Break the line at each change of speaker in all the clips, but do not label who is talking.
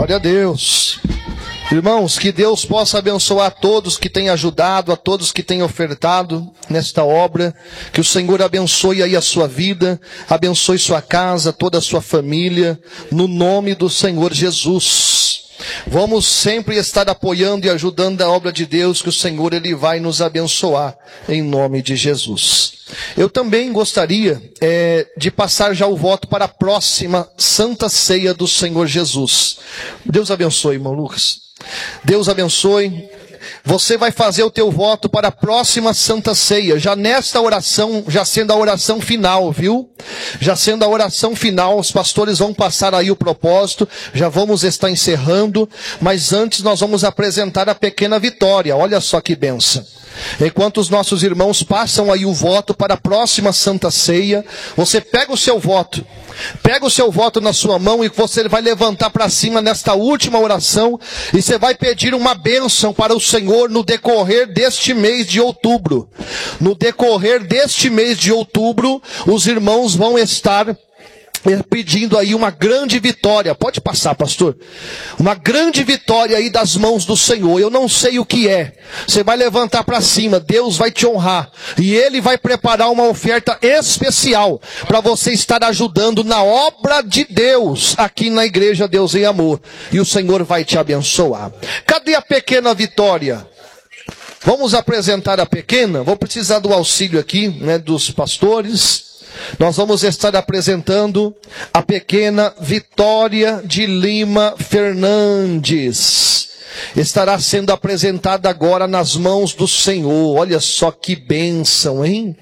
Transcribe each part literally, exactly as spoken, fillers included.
Glória a Deus. Irmãos, que Deus possa abençoar a todos que têm ajudado, a todos que têm ofertado nesta obra. Que o Senhor abençoe aí a sua vida, abençoe sua casa, toda a sua família, no nome do Senhor Jesus. Vamos sempre estar apoiando e ajudando a obra de Deus, que o Senhor ele vai nos abençoar, em nome de Jesus. Eu também gostaria é, de passar já o voto para a próxima Santa Ceia do Senhor Jesus. Deus abençoe, irmão Lucas. Deus abençoe. Você vai fazer o teu voto para a próxima Santa Ceia, já nesta oração, já sendo a oração final, viu? Já sendo a oração final, os pastores vão passar aí o propósito, já vamos estar encerrando, mas antes nós vamos apresentar a pequena Vitória. Olha só que bênção. Enquanto os nossos irmãos passam aí o voto para a próxima Santa Ceia, você pega o seu voto, pega o seu voto na sua mão e você vai levantar para cima nesta última oração e você vai pedir uma bênção para o Senhor no decorrer deste mês de outubro. No decorrer deste mês de outubro, os irmãos vão estar pedindo aí uma grande vitória. Pode passar, pastor. Uma grande vitória aí das mãos do Senhor. Eu não sei o que é. Você vai levantar para cima. Deus vai te honrar. E Ele vai preparar uma oferta especial para você estar ajudando na obra de Deus aqui na igreja Deus em Amor. E o Senhor vai te abençoar. Cadê a pequena Vitória? Vamos apresentar a pequena. Vou precisar do auxílio aqui, né, dos pastores. Nós vamos estar apresentando a pequena Vitória de Lima Fernandes. Estará sendo apresentada agora nas mãos do Senhor. Olha só que bênção, hein?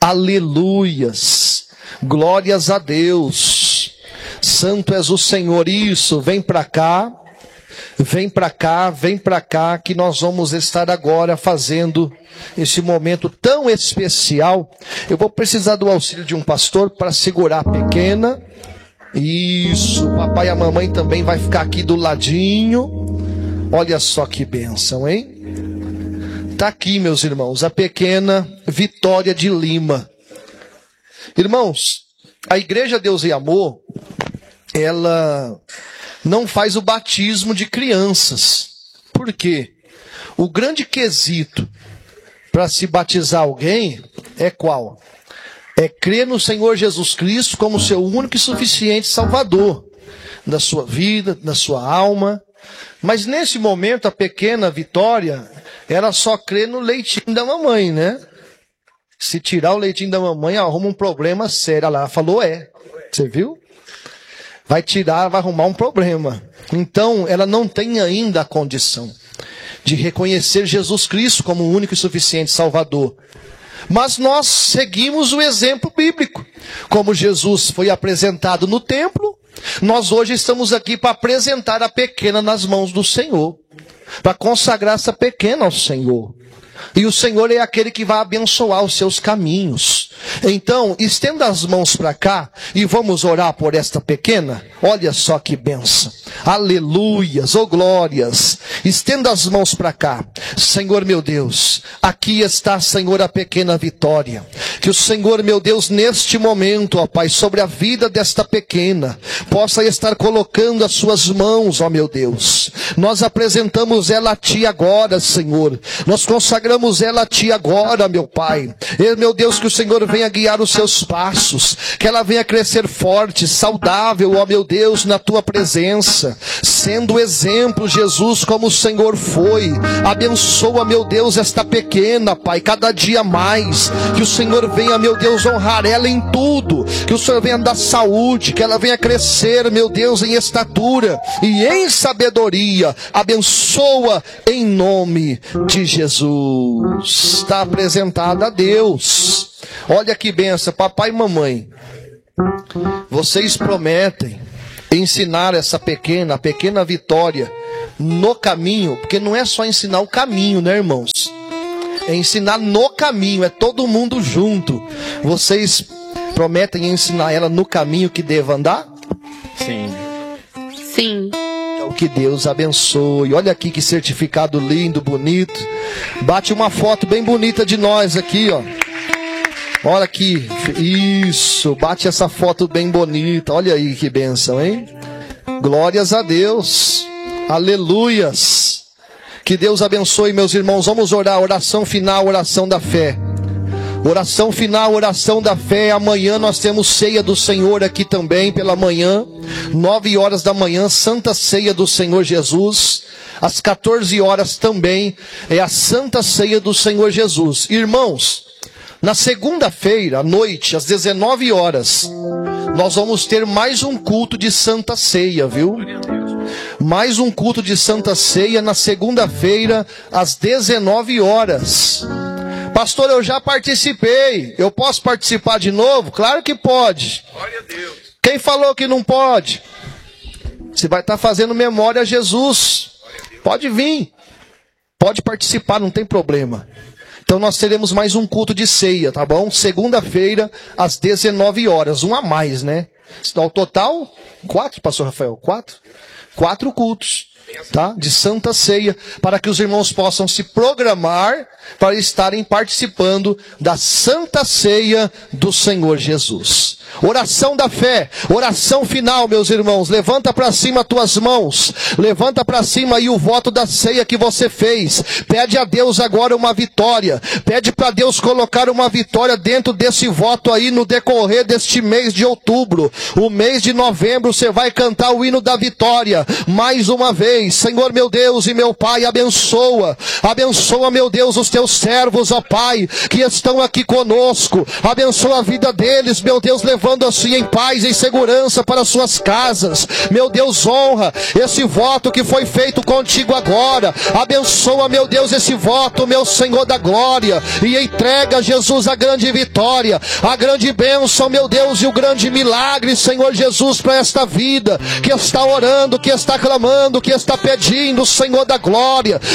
Aleluias. Glórias a Deus. Santo és o Senhor. Isso, vem para cá. Vem para cá, vem para cá, que nós vamos estar agora fazendo esse momento tão especial. Eu vou precisar do auxílio de um pastor para segurar a pequena. Isso, o papai e a mamãe também vai ficar aqui do ladinho. Olha só que bênção, hein? Tá aqui, meus irmãos, a pequena Vitória de Lima. Irmãos, a Igreja Deus e Amor, ela não faz o batismo de crianças. Por quê? O grande quesito para se batizar alguém é qual? É crer no Senhor Jesus Cristo como seu único e suficiente Salvador da sua vida, da sua alma. Mas nesse momento a pequena Vitória, ela só crê no leitinho da mamãe, né? Se tirar o leitinho da mamãe, arruma um problema sério. Ela falou é. Você viu? Vai tirar, vai arrumar um problema. Então, ela não tem ainda a condição de reconhecer Jesus Cristo como o único e suficiente Salvador. Mas nós seguimos o exemplo bíblico. Como Jesus foi apresentado no templo, nós hoje estamos aqui para apresentar a pequena nas mãos do Senhor. Para consagrar essa pequena ao Senhor. E o Senhor é aquele que vai abençoar os seus caminhos. Então, estenda as mãos para cá e vamos orar por esta pequena. Olha só que bênção. Aleluias, oh glórias. Estenda as mãos para cá. Senhor meu Deus, aqui está, Senhor, a pequena Vitória. Que o Senhor, meu Deus, neste momento, ó Pai, sobre a vida desta pequena, possa estar colocando as suas mãos, ó meu Deus. Nós apresentamos ela a Ti agora, Senhor. Nós consagramos ela a Ti agora, meu Pai. E, meu Deus, que o Senhor venha guiar os seus passos, que ela venha crescer forte, saudável, ó meu Deus, na Tua presença, sendo exemplo, Jesus, como o Senhor foi. Abençoa, meu Deus, esta pequena, Pai, cada dia mais, que o Senhor venha, meu Deus, honrar ela em tudo, que o Senhor venha dar saúde, que ela venha crescer, meu Deus, em estatura e em sabedoria. Abençoa em nome de Jesus. Está apresentada a Deus. Olha que benção, papai e mamãe. Vocês prometem ensinar essa pequena, a pequena Vitória, no caminho, porque não é só ensinar o caminho, né, irmãos? É ensinar no caminho, é todo mundo junto. Vocês prometem ensinar ela no caminho que deva andar?
Sim.
Sim.
Então que Deus abençoe. Olha aqui que certificado lindo, bonito. Bate uma foto bem bonita de nós aqui, ó. Olha aqui, isso, bate essa foto bem bonita. Olha aí que bênção, hein? Glórias a Deus. Aleluias. Que Deus abençoe, meus irmãos. Vamos orar, oração final, oração da fé. Oração final, oração da fé. Amanhã nós temos ceia do Senhor aqui também, pela manhã, nove horas da manhã, Santa Ceia do Senhor Jesus. Às quatorze horas também é a Santa Ceia do Senhor Jesus. Irmãos, na segunda-feira, à noite, às dezenove horas, nós vamos ter mais um culto de Santa Ceia, viu? Mais um culto de Santa Ceia na segunda-feira, às dezenove horas. Pastor, eu já participei. Eu posso participar de novo? Claro que pode.
Glória a Deus.
Quem falou que não pode? Você vai estar fazendo memória a Jesus. Pode vir. Pode participar, não tem problema. Então nós teremos mais um culto de ceia, tá bom? Segunda-feira, às dezenove horas. Um a mais, né? Ao total, quatro, pastor Rafael? Quatro? Quatro cultos. Tá? De Santa Ceia, para que os irmãos possam se programar para estarem participando da Santa Ceia do Senhor Jesus. Oração da fé, oração final, meus irmãos. Levanta para cima as tuas mãos, levanta para cima aí o voto da ceia que você fez. Pede a Deus agora uma vitória, pede para Deus colocar uma vitória dentro desse voto aí no decorrer deste mês de outubro. O mês de novembro você vai cantar o hino da vitória mais uma vez. Senhor meu Deus e meu Pai, abençoa, abençoa, meu Deus, os teus servos, ó Pai, que estão aqui conosco, abençoa a vida deles, meu Deus, levando-se em paz, em segurança para suas casas, meu Deus, honra esse voto que foi feito contigo agora, abençoa, meu Deus, esse voto, meu Senhor da glória, e entrega a Jesus a grande vitória, a grande bênção, meu Deus, e o grande milagre, Senhor Jesus, para esta vida, que está orando, que está clamando, que está pedindo, Senhor da glória,